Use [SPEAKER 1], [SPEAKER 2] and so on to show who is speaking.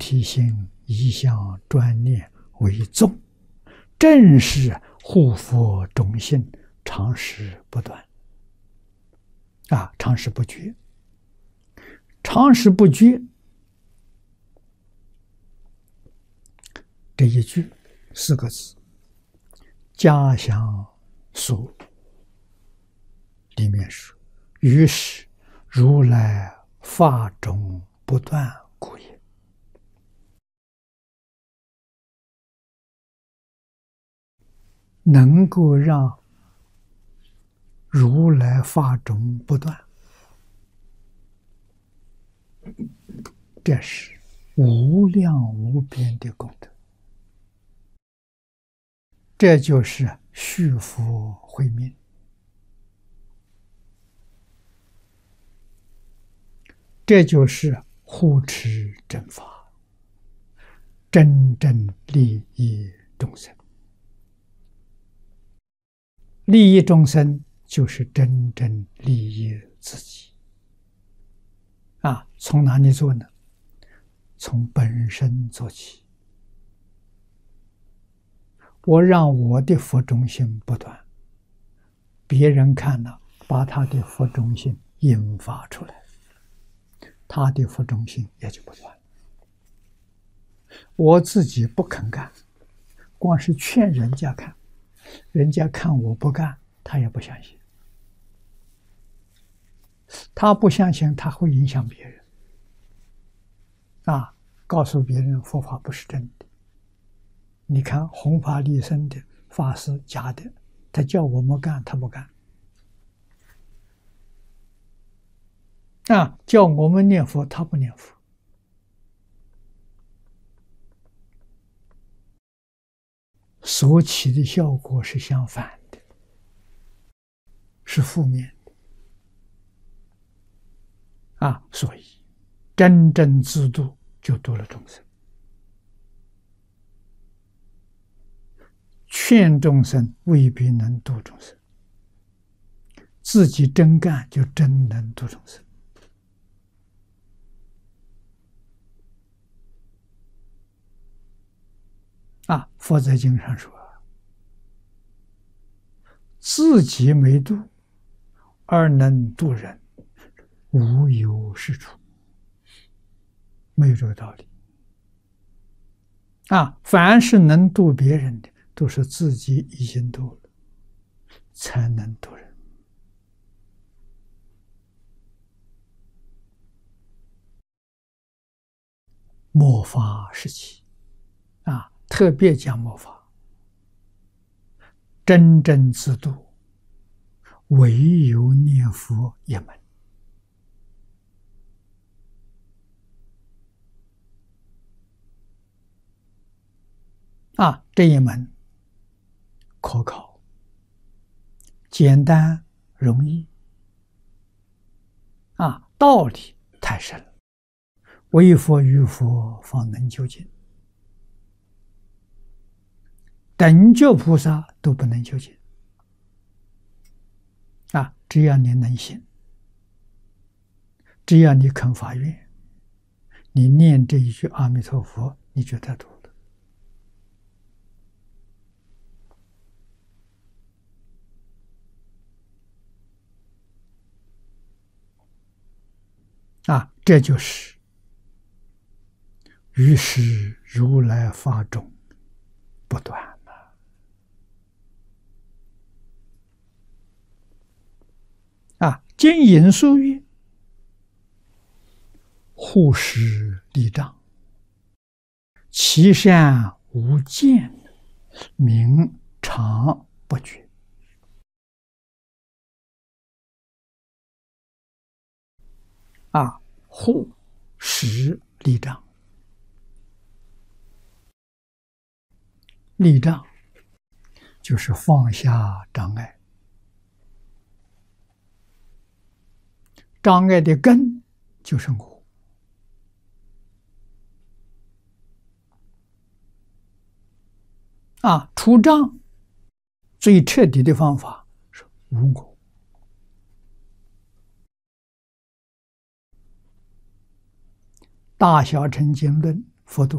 [SPEAKER 1] 体心一向专念为重，正是护佛种性，常时不断。常时不绝，常时不绝。这一句4个字，家乡书里面说：“于是如来法种不断故也。”能够让如来法种不断，这是无量无边的功德。这就是续福慧命，这就是护持正法，真正利益众生。利益众生就是真正利益自己。从哪里做呢？从本身做起。我让我的佛种性不断，别人看了，把他的佛种性引发出来，他的佛种性也就不断。我自己不肯干，光是劝人家看，人家看我不干，他也不相信。他不相信，他会影响别人。告诉别人佛法不是真的。你看弘法利生的法师假的，他叫我们干，他不干。叫我们念佛，他不念佛。所起的效果是相反的，是负面的。所以真正自度，就度了众生。劝众生未必能度众生，自己真干就真能度众生。佛在经上说，自己没度而能度人，无有是处。没有这个道理。凡是能度别人的，都是自己已经度了，才能度人。末法时期，特别讲末法，真正自度，唯有念佛一门。这一门可考，简单容易，道理太深了，为佛与佛方能究竟，等觉菩萨都不能究竟。只要你能信，只要你肯发愿，你念这一句阿弥陀佛，你就得度了。这就是于是如来法种不断了。经引述曰：护持利障，其善无间，名常不绝。护持利障，利障就是放下障碍，障碍的根就是我。除障最彻底的方法是无我。大小乘经论佛度。